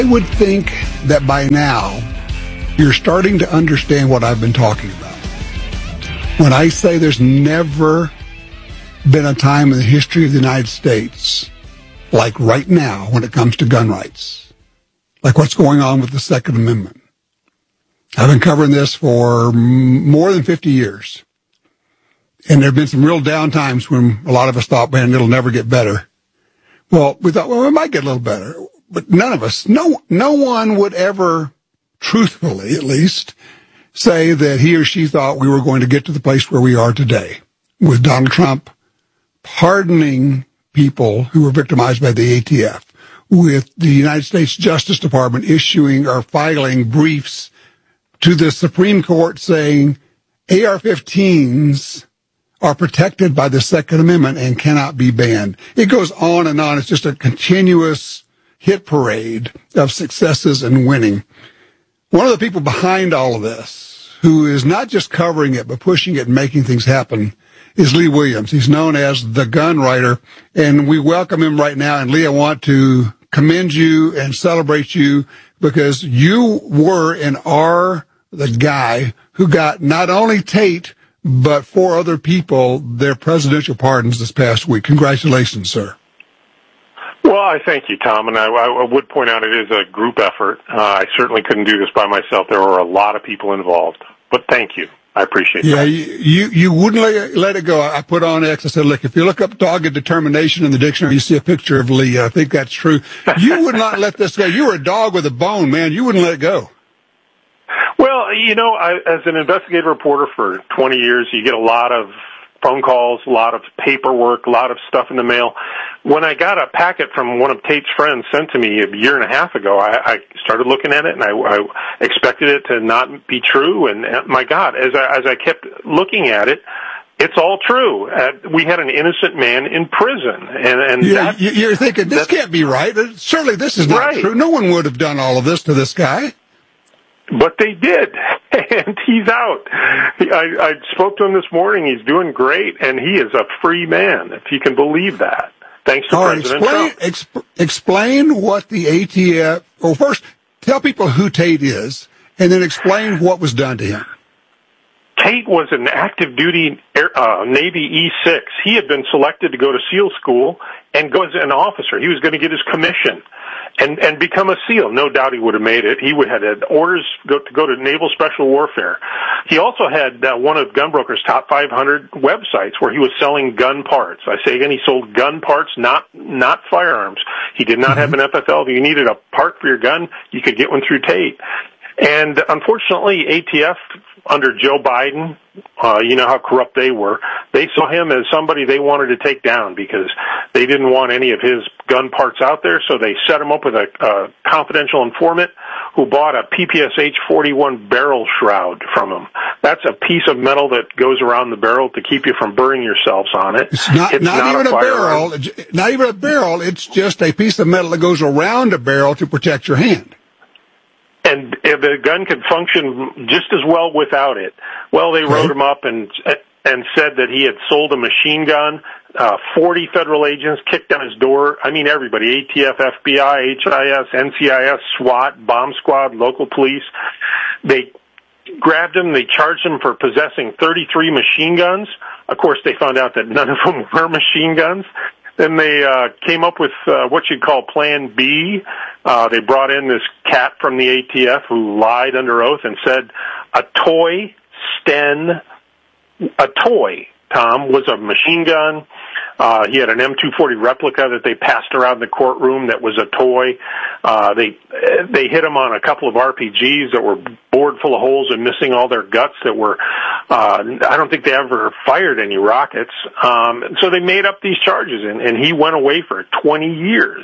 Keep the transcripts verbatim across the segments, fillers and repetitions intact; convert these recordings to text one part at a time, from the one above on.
I would think that by now you're starting to understand what I've been talking about. When I say there's never been a time in the history of the United States like right now when it comes to gun rights, like what's going on with the Second Amendment. I've been covering this for more than fifty years. And there have been some real down times when a lot of us thought, man, it'll never get better. Well, we thought, well, it might get a little better. But none of us, no, no one would ever, truthfully at least, say that he or she thought we were going to get to the place where we are today with Donald Trump pardoning people who were victimized by the A T F, with the United States Justice Department issuing or filing briefs to the Supreme Court saying A R fifteens are protected by the Second Amendment and cannot be banned. It goes on and on. It's just a continuous hit parade of successes and winning. One of the people behind all of this, who is not just covering it, but pushing it and making things happen, is Lee Williams. He's known as the gun writer, and we welcome him right now. And Lee, I want to commend you and celebrate you because you were and are the guy who got not only Tate, but four other people their presidential pardons this past week. Congratulations, sir. Well, I thank you, Tom, and I, I would point out it is a group effort. Uh, I certainly couldn't do this by myself. There were a lot of people involved, but thank you. I appreciate yeah, that. Yeah, you, you wouldn't let it, let it go. I put on X, I said, look, if you look up dogged determination in the dictionary, you see a picture of Lee. I think that's true. You would not let this go. You were a dog with a bone, man. You wouldn't let it go. Well, you know, I, as an investigative reporter for twenty years, you get a lot of phone calls, a lot of paperwork, a lot of stuff in the mail. When I got a packet from one of Tate's friends sent to me a year and a half ago, I, I started looking at it, and I, I expected it to not be true. And, and my God, as I, as I kept looking at it, it's all true. Uh, we had an innocent man in prison, and, and yeah, that, you're thinking this can't be right. Surely this is not right. true. No one would have done all of this to this guy. But they did, and he's out. I, I spoke to him this morning. He's doing great, and he is a free man, if you can believe that. Thanks to All right, President explain, Trump. Exp- explain what the A T F, well, first, tell people who Tate is, and then explain what was done to him. Tate was an active duty Air, uh, Navy E six. He had been selected to go to SEAL school and go as an officer. He was going to get his commission and, and become a SEAL. No doubt he would have made it. He would have had orders go, to go to Naval Special Warfare. He also had uh, one of Gunbroker's top five hundred websites where he was selling gun parts. I say again, he sold gun parts, not not firearms. He did not mm-hmm. have an F F L. If you needed a part for your gun, you could get one through Tate. And unfortunately, A T F, under Joe Biden, uh, you know how corrupt they were. They saw him as somebody they wanted to take down because they didn't want any of his gun parts out there, so they set him up with a, a confidential informant who bought a P P S H forty-one barrel shroud from him. That's a piece of metal that goes around the barrel to keep you from burning yourselves on it. It's not, it's not, not even a, a barrel. Not even a barrel. It's just a piece of metal that goes around a barrel to protect your hand. And the gun could function just as well without it. Well, they wrote him up and and said that he had sold a machine gun. Uh, forty federal agents kicked down his door. I mean, everybody, A T F, F B I, H I S, N C I S, SWAT, bomb squad, local police. They grabbed him. They charged him for possessing thirty-three machine guns. Of course, they found out that none of them were machine guns. Then they uh, came up with uh, what you'd call Plan B. Uh, they brought in this cat from the A T F who lied under oath and said a toy Sten, a toy, Tom, was a machine gun. Uh, he had an M two forty replica that they passed around the courtroom that was a toy. Uh, they they hit him on a couple of R P Gs that were bored full of holes and missing all their guts that were, uh, I don't think they ever fired any rockets. Um, so they made up these charges, and, and he went away for twenty years.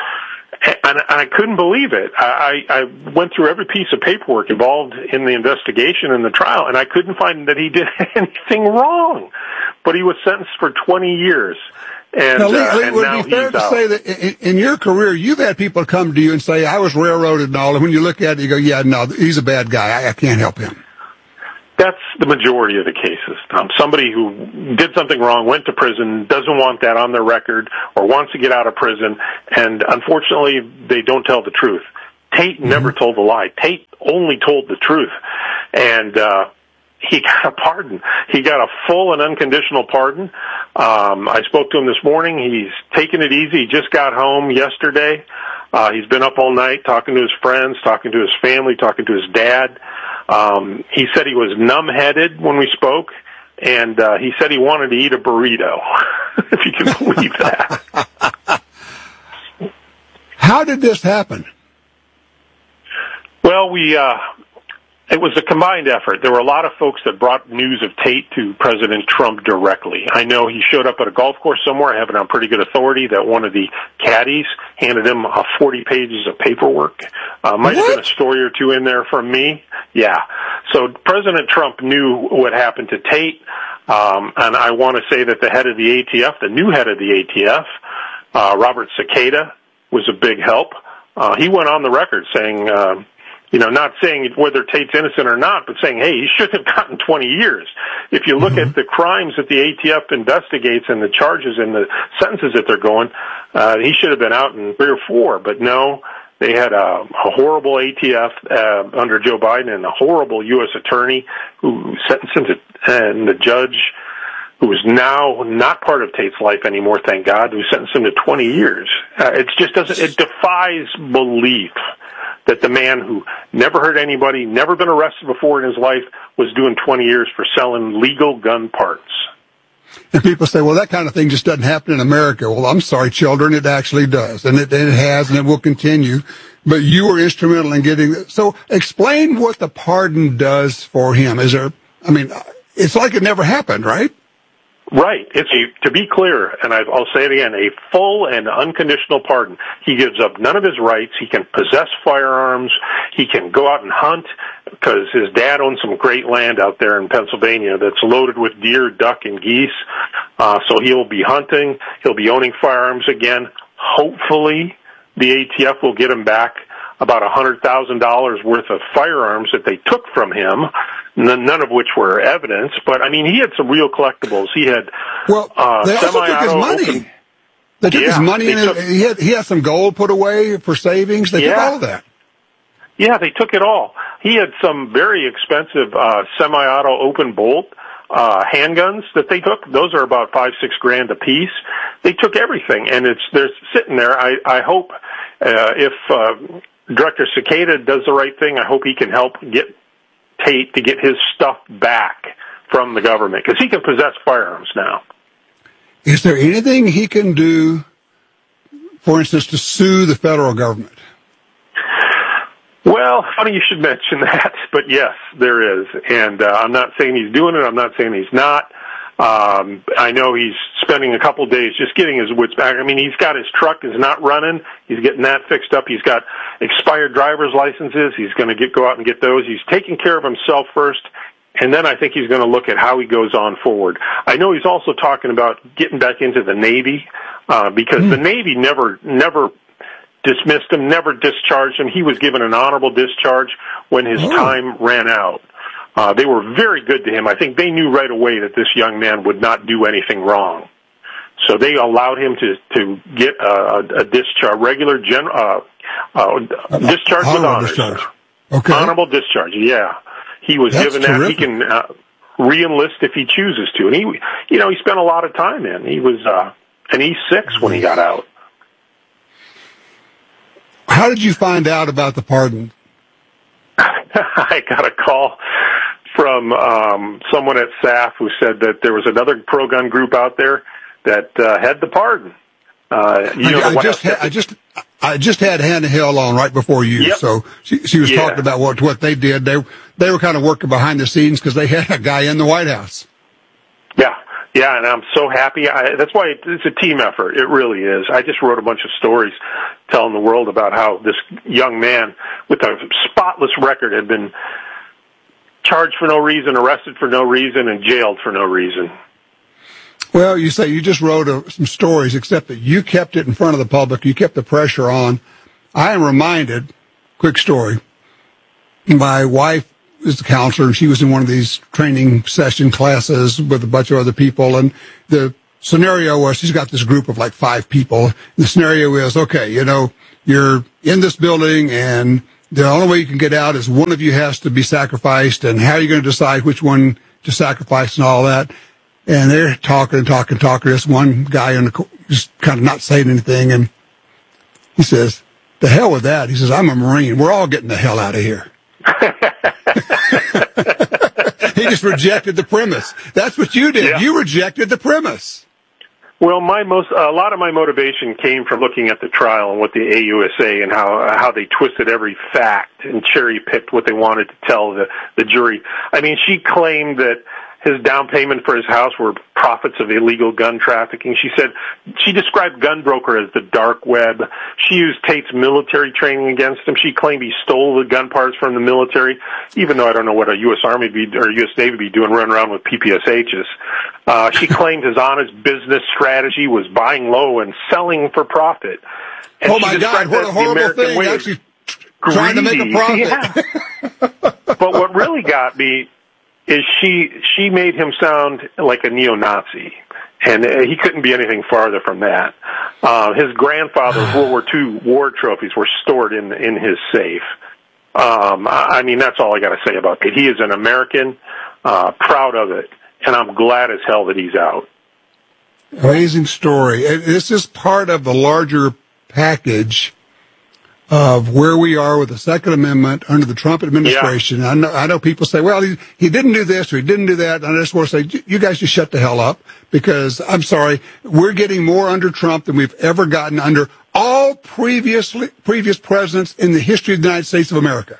And I couldn't believe it. I, I went through every piece of paperwork involved in the investigation and the trial, and I couldn't find that he did anything wrong. But he was sentenced for twenty years. And, now, Lee, uh, Lee, and would now it be fair he's to out. say that in, in your career, you've had people come to you and say, I was railroaded and all, and when you look at it, you go, yeah, no, he's a bad guy. I, I can't help him. That's the majority of the cases, Tom. Somebody who did something wrong, went to prison, doesn't want that on their record, or wants to get out of prison, and unfortunately, they don't tell the truth. Tate never mm-hmm. told a lie. Tate only told the truth. And, uh, he got a pardon. He got a full and unconditional pardon. Um, I spoke to him this morning. He's taking it easy. He just got home yesterday. Uh, he's been up all night talking to his friends, talking to his family, talking to his dad. Um, he said he was numb-headed when we spoke, and uh, he said he wanted to eat a burrito, if you can believe that. How did this happen? Well, we... Uh, It was a combined effort. There were a lot of folks that brought news of Tate to President Trump directly. I know he showed up at a golf course somewhere. I have it on pretty good authority that one of the caddies handed him uh, forty pages of paperwork. Uh, might what? have been a story or two in there from me. Yeah. So President Trump knew what happened to Tate, um, and I want to say that the head of the A T F, the new head of the A T F, uh, Robert Cicada, was a big help. Uh, he went on the record saying... Uh, You know, not saying whether Tate's innocent or not, but saying, hey, he shouldn't have gotten twenty years. If you look mm-hmm. at the crimes that the A T F investigates and the charges and the sentences that they're going, uh, he should have been out in three or four. But no, they had a, a horrible A T F uh, under Joe Biden and a horrible U S attorney who sentenced him to, and the judge who is now not part of Tate's life anymore, thank God, who sentenced him to twenty years. Uh, it just doesn't, it defies belief that the man who never hurt anybody, never been arrested before in his life, was doing twenty years for selling legal gun parts. And people say, well, that kind of thing just doesn't happen in America. Well, I'm sorry, children, it actually does. And it, and it has, and it will continue. But you were instrumental in getting it. So explain what the pardon does for him. Is there, I mean, it's like it never happened, right? Right. It's a, to be clear, and I'll say it again, a full and unconditional pardon. He gives up none of his rights. He can possess firearms. He can go out and hunt because his dad owns some great land out there in Pennsylvania that's loaded with deer, duck, and geese. Uh, so he'll be hunting. He'll be owning firearms again. Hopefully, the A T F will get him back about one hundred thousand dollars worth of firearms that they took from him, none of which were evidence. But, I mean, he had some real collectibles. He had well, uh, they also took his money. Open. They took yeah, his money. And took, he, had, he had some gold put away for savings. They yeah. took all of that. Yeah, they took it all. He had some very expensive uh, semi-auto open bolt uh handguns that they took. Those are about five, six grand a piece. They took everything, and it's they're sitting there. I, I hope uh, if... Uh, Director Cicada does the right thing, I hope he can help get Tate to get his stuff back from the government, because he can possess firearms now. Is there anything he can do, for instance, to sue the federal government? Well, funny you should mention that, but yes, there is. And uh, I'm not saying he's doing it. I'm not saying he's not. Um, I know he's spending a couple days just getting his wits back. I mean, he's got his truck is not running. He's getting that fixed up. He's got expired driver's licenses. He's going to get go out and get those. He's taking care of himself first, and then I think he's going to look at how he goes on forward. I know he's also talking about getting back into the Navy uh, because mm. the Navy never never dismissed him, never discharged him. He was given an honorable discharge when his oh. time ran out. Uh, they were very good to him. I think they knew right away that this young man would not do anything wrong. So they allowed him to, to get a, a discharge, regular gen, uh, uh, discharge with honors. Discharge. Okay. Honorable discharge, yeah. He was That's given that. Terrific. He can uh, re-enlist if he chooses to. And he, you know, he spent a lot of time in. He was uh, an E six when he got out. How did you find out about the pardon? I got a call from um, someone at S A F who said that there was another pro-gun group out there that uh, had the pardon. Uh, you know, I, I, just had, I just I just had Hannah Hill on right before you, yep. so she, she was yeah. talking about what what they did. They they were kind of working behind the scenes because they had a guy in the White House. Yeah, yeah, and I'm so happy. I, that's why it's a team effort. It really is. I just wrote a bunch of stories telling the world about how this young man with a spotless record had been charged for no reason, arrested for no reason, and jailed for no reason. Well, you say you just wrote uh, some stories, except that you kept it in front of the public. You kept the pressure on. I am reminded, quick story, my wife is a counselor, and she was in one of these training session classes with a bunch of other people, and the scenario was she's got this group of like five people. The scenario is, okay, you know, you're in this building, and the only way you can get out is one of you has to be sacrificed, and how are you going to decide which one to sacrifice and all that? And they're talking and talking and talking. This one guy in the, just kind of not saying anything, and he says, "The hell with that." He says, "I'm a Marine. We're all getting the hell out of here." He just rejected the premise. That's what you did. Yeah. You rejected the premise. Well, my most a lot of my motivation came from looking at the trial and what the A U S A and how how they twisted every fact and cherry picked what they wanted to tell the the jury. I mean, she claimed that his down payment for his house were profits of illegal gun trafficking. She said she described Gunbroker as the dark web. She used Tate's military training against him. She claimed he stole the gun parts from the military, even though I don't know what a U S Army be, or U S Navy be doing running around with P P S H's. Uh, she claimed his honest business strategy was buying low and selling for profit. And oh my God, what a horrible thing, actually trying to make a profit. Yeah. But what really got me is she she made him sound like a neo-Nazi, and uh, he couldn't be anything farther from that. Uh, his grandfather's World War Two war trophies were stored in in his safe. Um, I, I mean, that's all I got to say about it. He is an American, uh, proud of it, and I'm glad as hell that he's out. Amazing story. This is part of the larger package of where we are with the Second Amendment under the Trump administration. Yeah. I know, I know people say, well, he, he didn't do this or he didn't do that. And I just want to say, you guys just shut the hell up, because I'm sorry, we're getting more under Trump than we've ever gotten under all previously, previous presidents in the history of the United States of America.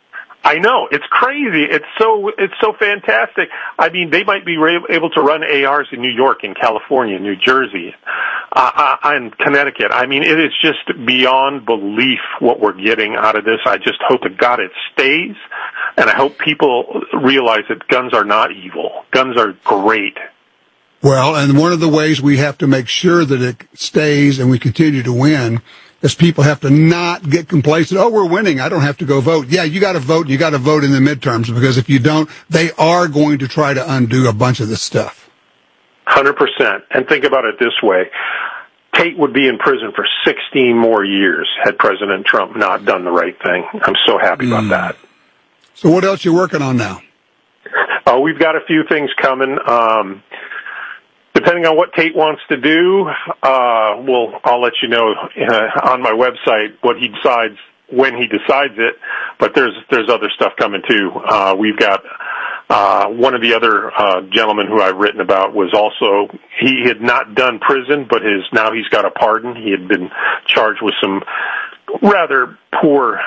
I know. It's crazy. It's so, it's so fantastic. I mean, they might be able to run A Rs in New York, in California, New Jersey, uh, and Connecticut. I mean, it is just beyond belief what we're getting out of this. I just hope to God it stays, and I hope people realize that guns are not evil. Guns are great. Well, and one of the ways we have to make sure that it stays and we continue to win is people have to not get complacent. Oh, we're winning, I don't have to go vote. Yeah, you got to vote. You got to vote in the midterms, because if you don't, they are going to try to undo a bunch of this stuff. one hundred percent. And think about it this way. Tate would be in prison for sixteen more years had President Trump not done the right thing. I'm so happy mm. about that. So what else are you working on now? Oh, we've got a few things coming. Um, Depending on what Tate wants to do, uh, we'll, I'll let you know uh, on my website what he decides when he decides it. But there's there's other stuff coming too. Uh, we've got uh, one of the other uh, gentlemen who I've written about was also, he had not done prison, but his now he's got a pardon. He had been charged with some rather poor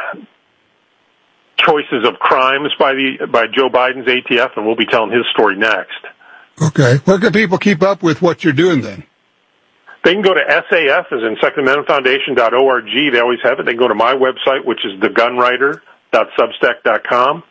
choices of crimes by the by Joe Biden's A T F, and we'll be telling his story next. Okay. Where can people keep up with what you're doing then? They can go to S A F, as in Second Amendment Foundation dot org. They always have it. They can go to my website, which is the gun writer dot substack dot com.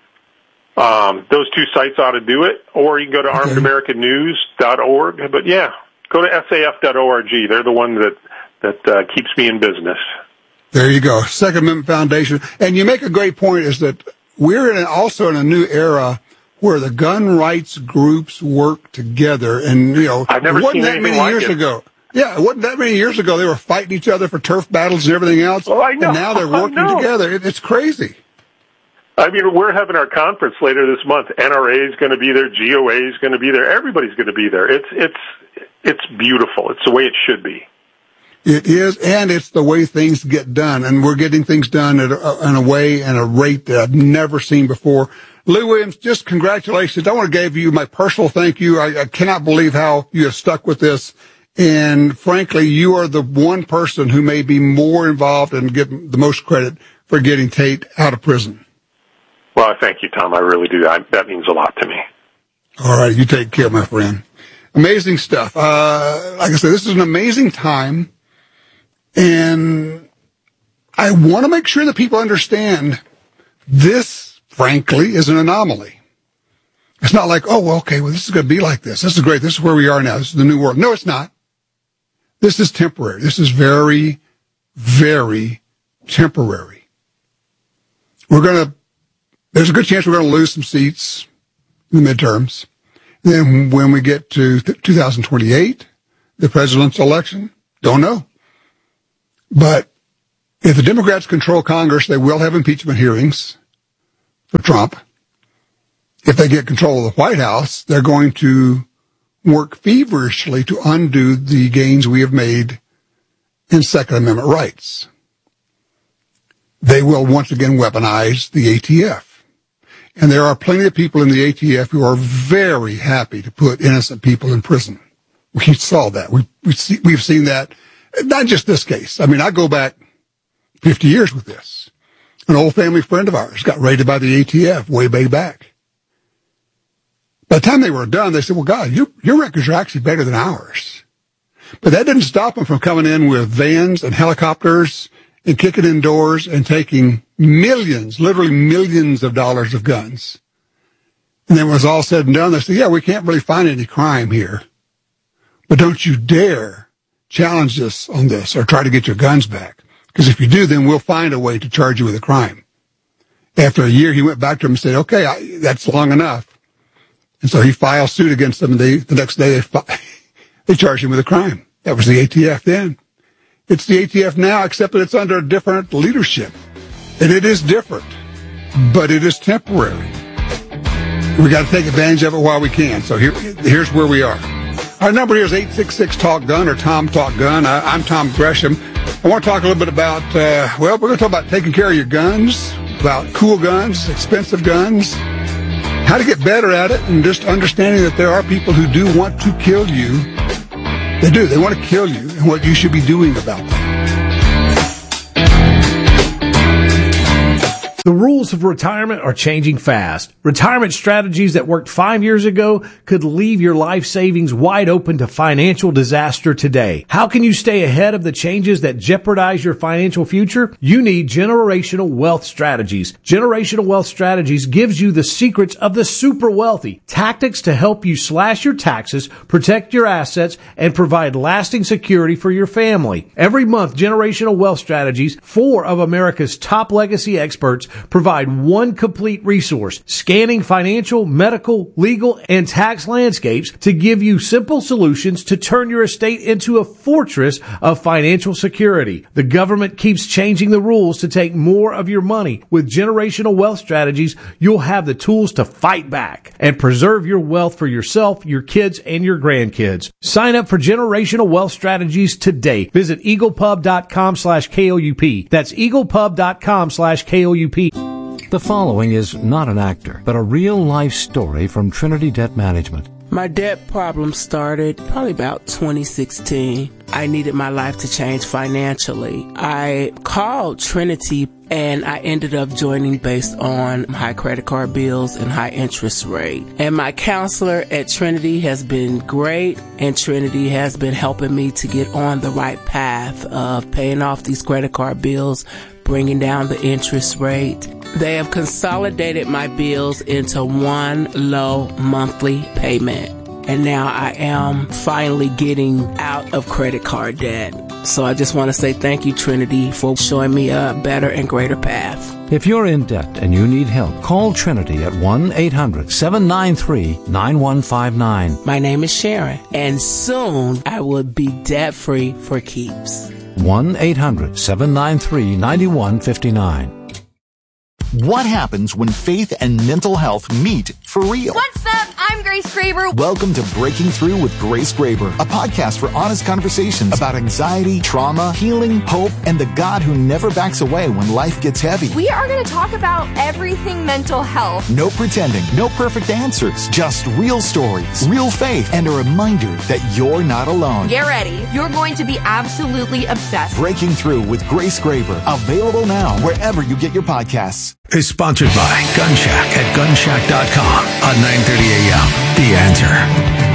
Um, those two sites ought to do it. Or you can go to okay. armed american news dot org. But, yeah, go to S A F dot org. They're the one that, that uh, keeps me in business. There you go. Second Amendment Foundation. And you make a great point, is that we're in also in a new era where the gun rights groups work together. And, you know, I've never it wasn't seen that many like years it. ago. Yeah, it wasn't that many years ago. They were fighting each other for turf battles and everything else. Oh, I know. And now they're working together. It, it's crazy. I mean, we're having our conference later this month. N R A is going to be there. G O A is going to be there. Everybody's going to be there. It's it's it's beautiful. It's the way it should be. It is, and it's the way things get done. And we're getting things done at a, in a way and a rate that I've never seen before. Lou Williams, just congratulations. I want to give you my personal thank you. I, I cannot believe how you have stuck with this. And frankly, you are the one person who may be more involved and get the most credit for getting Tate out of prison. Well, thank you, Tom. I really do. I, that means a lot to me. All right. You take care, my friend. Amazing stuff. Uh, like I said, this is an amazing time. And I want to make sure that people understand this, frankly, is an anomaly. It's not like, oh, well, okay, well, this is going to be like this. This is great. This is where we are now. This is the new world. No, it's not. This is temporary. This is very, very temporary. We're going to, there's a good chance we're going to lose some seats in the midterms. Then when we get to two thousand twenty-eight, the presidential election, don't know. But If the Democrats control Congress, they will have impeachment hearings for Trump. If they get control of the White House, they're going to work feverishly to undo the gains we have made in Second Amendment rights. They will once again weaponize the A T F. And there are plenty of people in the A T F who are very happy to put innocent people in prison. We saw that. We, we see, we've seen that. Not just this case. I mean, I go back fifty years with this. An old family friend of ours got raided by the A T F way, way back. By the time they were done, they said, well, God, your, your records are actually better than ours. But that didn't stop them from coming in with vans and helicopters and kicking in doors and taking millions, literally millions of dollars of guns. And then when it was all said and done, they said, yeah, we can't really find any crime here. But don't you dare challenge us on this or try to get your guns back. Because if you do, then we'll find a way to charge you with a crime. After a year, he went back to them and said, okay, I, that's long enough. And so he filed suit against them, and they, the next day they, fi- they charged him with a crime. That was the A T F then. It's the A T F now, except that it's under a different leadership. And it is different, but it is temporary. We got to take advantage of it while we can. So here, here's where we are. Our number here is eight six six, talk gun or Tom Talk Gun. I, I'm Tom Gresham. I want to talk a little bit about, uh, well, we're going to talk about taking care of your guns, about cool guns, expensive guns, how to get better at it, and just understanding that there are people who do want to kill you. They do. They want to kill you, and what you should be doing about that. The rules of retirement are changing fast. Retirement strategies that worked five years ago could leave your life savings wide open to financial disaster today. How can you stay ahead of the changes that jeopardize your financial future? You need Generational Wealth Strategies. Generational Wealth Strategies gives you the secrets of the super wealthy, tactics to help you slash your taxes, protect your assets, and provide lasting security for your family. Every month, Generational Wealth Strategies, four of America's top legacy experts, provide one complete resource, scanning financial, medical, legal, and tax landscapes to give you simple solutions to turn your estate into a fortress of financial security. The government keeps changing the rules to take more of your money. With Generational Wealth Strategies, you'll have the tools to fight back and preserve your wealth for yourself, your kids, and your grandkids. Sign up for Generational Wealth Strategies today. Visit eaglepub.com slash KOUP. That's eaglepub.com slash KOUP. The following is not an actor, but a real-life story from Trinity Debt Management. My debt problem started probably about twenty sixteen. I needed my life to change financially. I called Trinity and I ended up joining based on high credit card bills and high interest rate. And my counselor at Trinity has been great, and Trinity has been helping me to get on the right path of paying off these credit card bills, bringing down the interest rate. They have consolidated my bills into one low monthly payment. And now I am finally getting out of credit card debt. So I just want to say thank you, Trinity, for showing me a better and greater path. If you're in debt and you need help, call Trinity at one eight hundred seven nine three nine one five nine. My name is Sharon, and soon I will be debt-free for keeps. one eight hundred seven nine three nine one five nine. What happens when faith and mental health meet for real? What's up? I'm Grace Graber. Welcome to Breaking Through with Grace Graber, a podcast for honest conversations about anxiety, trauma, healing, hope, and the God who never backs away when life gets heavy. We are going to talk about everything mental health. No pretending, no perfect answers, just real stories, real faith, and a reminder that you're not alone. Get ready. You're going to be absolutely obsessed. Breaking Through with Grace Graber, available now wherever you get your podcasts. Is sponsored by Gun Shack at gun shack dot com on nine thirty a.m. The Answer.